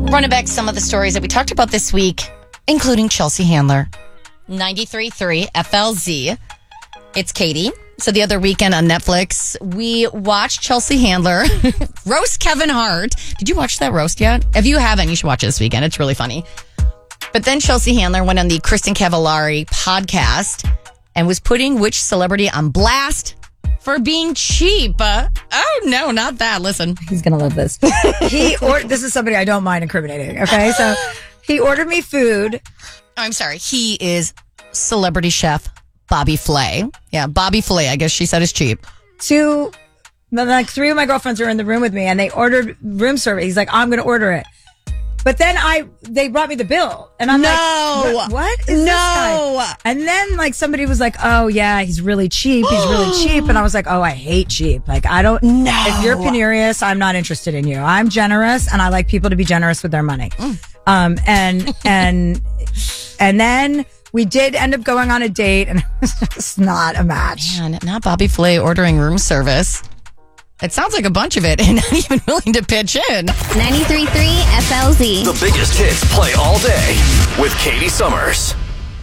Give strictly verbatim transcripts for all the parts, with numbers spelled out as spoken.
Running back some of the stories that we talked about this week, including Chelsea Handler. ninety-three point three F L Z. It's Katie. So the other weekend on Netflix, we watched Chelsea Handler roast Kevin Hart. Did you watch that roast yet? If you haven't, you should watch it this weekend. It's really funny. But then Chelsea Handler went on the Kristen Cavallari podcast and was putting which celebrity on blast for being cheap. Uh, oh, no, not that. Listen. He's going to love this. he or This is somebody I don't mind incriminating, okay? So he ordered me food. Oh, I'm sorry. He is celebrity chef Bobby Flay. Yeah, Bobby Flay, I guess she said is cheap. Two, like three of my girlfriends were in the room with me and they ordered room service. He's like, I'm going to order it. But then I, they brought me the bill, and I'm no. like, what, what is no. this guy? And then like somebody was like, oh yeah, he's really cheap. He's really cheap. And I was like, oh, I hate cheap. Like I don't, no. if you're penurious, I'm not interested in you. I'm generous and I like people to be generous with their money. Mm. Um, and, and, and then we did end up going on a date and it was just not a match. Man, not Bobby Flay ordering room service. It sounds like a bunch of it and not even willing to pitch in. ninety-three point three F L Z. The biggest hits play all day with Katie Summers.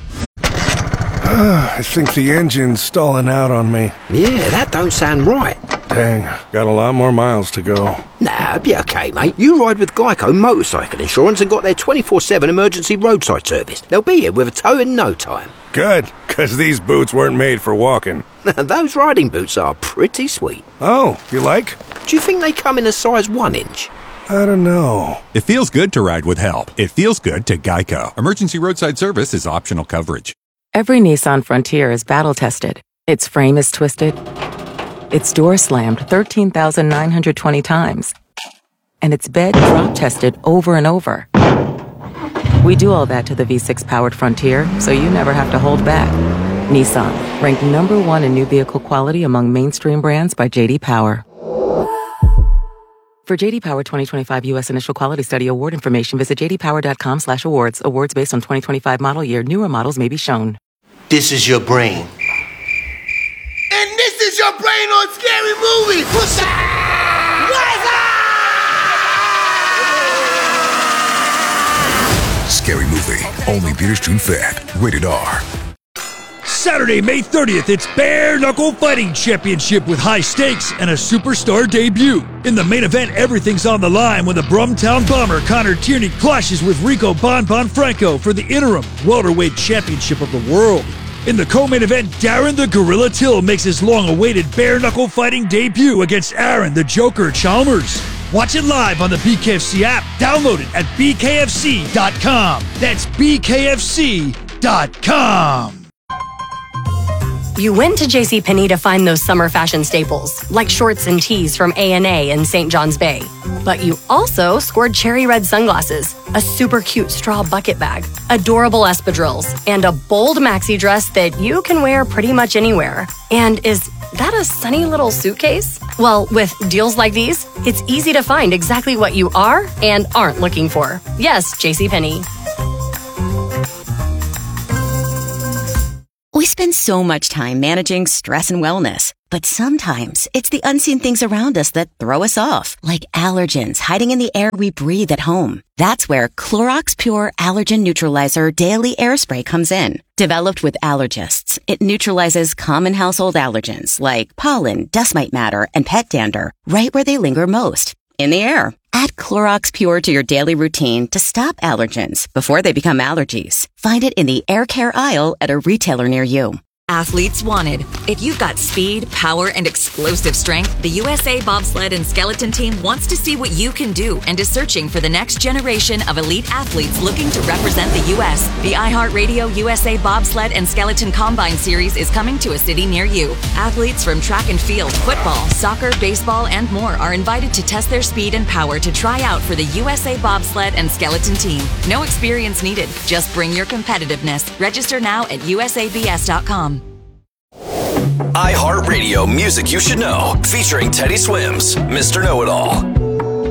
I think the engine's stalling out on me. Yeah, that don't sound right. Dang, got a lot more miles to go. Nah, it'll be okay, mate. You ride with Geico Motorcycle Insurance and got their twenty-four seven emergency roadside service. They'll be here with a tow in no time. Good, because these boots weren't made for walking. Those riding boots are pretty sweet. Oh, you like? Do you think they come in a size one inch? I don't know. It feels good to ride with help. It feels good to Geico. Emergency roadside service is optional coverage. Every Nissan Frontier is battle-tested. Its frame is twisted. Its door slammed thirteen thousand nine hundred twenty times. And its bed drop-tested over and over. We do all that to the V six powered Frontier, so you never have to hold back. Nissan, ranked number one in new vehicle quality among mainstream brands by J D Power. For J D Power twenty twenty-five U S Initial Quality Study Award information, visit j d power dot com slash awards. Awards based on twenty twenty-five model year. Newer models may be shown. This is your brain. And this is your brain on Scary Movie. What's that? Scary Movie. Only theaters June fifth. Rated R. Saturday, May thirtieth, it's Bare Knuckle Fighting Championship with high stakes and a superstar debut. In the main event, everything's on the line when the Brumtown Bomber Connor Tierney clashes with Rico Bon Bon Franco for the interim welterweight championship of the world. In the co-main event, Darren the Gorilla Till makes his long-awaited Bare Knuckle Fighting debut against Aaron the Joker Chalmers. Watch it live on the B K F C app. Download it at b k f c dot com. That's b k f c dot com. You went to JCPenney to find those summer fashion staples, like shorts and tees from A and A in Saint John's Bay. But you also scored cherry red sunglasses, a super cute straw bucket bag, adorable espadrilles, and a bold maxi dress that you can wear pretty much anywhere. And is that a sunny little suitcase? Well, with deals like these, it's easy to find exactly what you are and aren't looking for. Yes, JCPenney. We spend so much time managing stress and wellness, but sometimes it's the unseen things around us that throw us off, like allergens hiding in the air we breathe at home. That's where Clorox Pure Allergen Neutralizer Daily Air Spray comes in. Developed with allergists, it neutralizes common household allergens like pollen, dust mite matter, and pet dander right where they linger most, in the air. Add Clorox Pure to your daily routine to stop allergens before they become allergies. Find it in the air care aisle at a retailer near you. Athletes wanted. If you've got speed, power, and explosive strength, the U S A Bobsled and Skeleton Team wants to see what you can do and is searching for the next generation of elite athletes looking to represent the U S The iHeartRadio U S A Bobsled and Skeleton Combine Series is coming to a city near you. Athletes from track and field, football, soccer, baseball, and more are invited to test their speed and power to try out for the U S A Bobsled and Skeleton Team. No experience needed. Just bring your competitiveness. Register now at u s a b s dot com. iHeartRadio Music You Should Know, featuring Teddy Swims, Mister Know-It-All.